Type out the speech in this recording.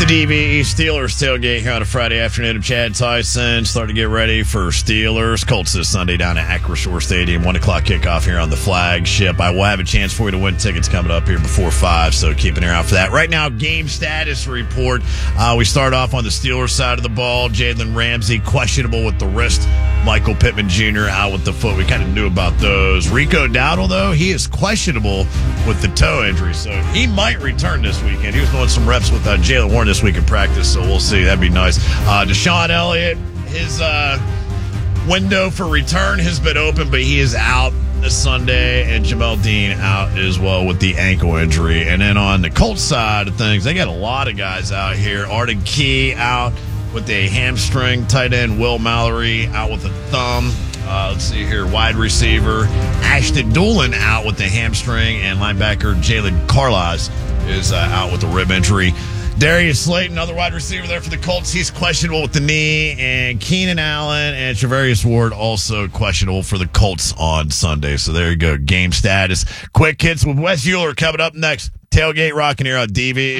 the DVE Steelers tailgate here on a Friday afternoon of Chad Tyson. Starting to get ready for Steelers Colts this Sunday down at Acrisure Stadium. 1 o'clock kickoff here on the flagship. I will have a chance for you to win tickets coming up here before 5, so keep an ear out for that. Right now, game status report. We start off on the Steelers side of the ball. Jalen Ramsey questionable with the wrist. Michael Pittman Jr. out with the foot. We kind of knew about those. Rico Dowdle, though, he is questionable with the toe injury, so he might return this weekend. He was doing some reps with Jalen Warren this week in practice, so we'll see. That'd be nice. Deshaun Elliott, his window for return has been open, but he is out this Sunday, and Jamel Dean out as well with the ankle injury. And then on the Colts side of things, they got a lot of guys out here. Arden Key out with a hamstring. Tight end Will Mallory out with a thumb. Let's see here. Wide receiver Ashton Doolin out with the hamstring, and linebacker Jalen Carlas is out with a rib injury. Darius Slayton, another wide receiver there for the Colts. He's questionable with the knee. And Keenan Allen and Travarius Ward also questionable for the Colts on Sunday. So there you go. Game status. Quick hits with Wes Euler coming up next. Tailgate rocking here on DV.